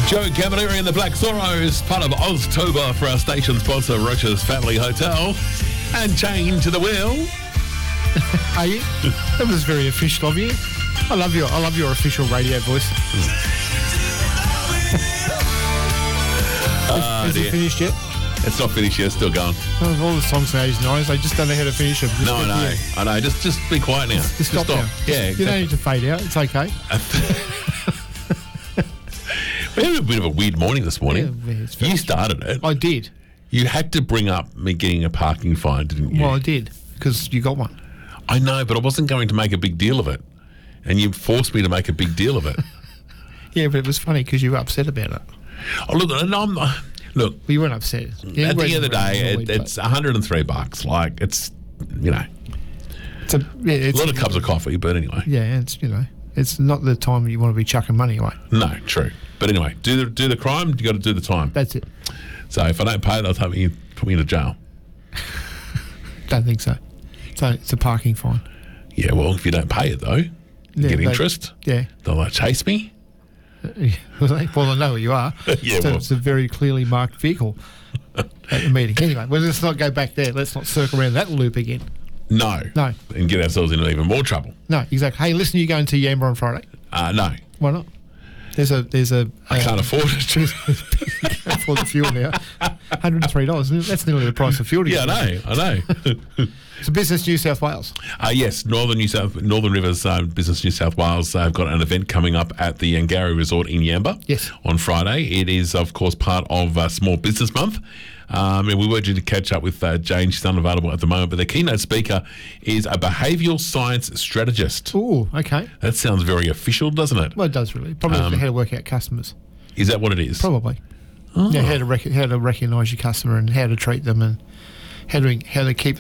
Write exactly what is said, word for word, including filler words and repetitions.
Joe Camilleri and the Black Zorros, part of Oztober for our station sponsor, Rocha's Family Hotel. And chained to the wheel. Are you? That was very official of you. I love your, I love your official radio voice. uh, Has dear. it finished yet? It's not finished yet, it's still going. Oh, all the songs in the eighties and nineties, they just don't know how to finish them. Just No, I know, I know. Just just be quiet now. Just stop, now. Yeah, You don't need to fade out. It's okay. We had a bit of a weird morning this morning. Yeah, it's very you started it. I did. You had to bring up me getting a parking fine, didn't you? Well, I did, because you got one. I know, but I wasn't going to make a big deal of it. And you forced me to make a big deal of it. Yeah, but it was funny because you were upset about it. Oh, look, and I'm, look, Well, you weren't upset. Yeah, at the it end of the wasn't day, really it, annoyed, it's one hundred three bucks. Like, it's, you know, but it's a, yeah, it's a lot of cups of coffee, but anyway. Yeah, it's, you know, it's not the time you want to be chucking money away. No, true. But anyway, do the do the crime, you got to do the time. That's it. So if I don't pay, they'll take me, put me into jail. Don't think so. So it's a parking fine. Yeah, well, if you don't pay it, though, you Yeah, get they- interest. Yeah. They'll like, chase me. Well, they know where you are. Yeah, so well. it's a very clearly marked vehicle at the meeting. Anyway, well, let's not go back there. Let's not circle around that loop again. No. No. And get ourselves into even more trouble. No, exactly. Hey, listen, you going to Yamba on Friday? Uh, no. Why not? There's a there's a. I uh, can't afford it. for the fuel now. one hundred and three dollars. That's nearly the price of fuel. to Yeah, I get know. I know. It's a Business New South Wales. Uh, yes, Northern New South, Northern Rivers uh, Business New South Wales have got an event coming up at the Yangara Resort in Yamba. Yes. On Friday. It is, of course, part of uh, Small Business Month. Um, and we were due to catch up with uh, Jane. She's unavailable at the moment, but the keynote speaker is a behavioural science strategist. Ooh, okay. That sounds very official, doesn't it? Well, it does really. Probably Um, how to work out customers. Is that what it is? Probably. Oh. Yeah, how to rec- how to recognise your customer and how to treat them and how to how to keep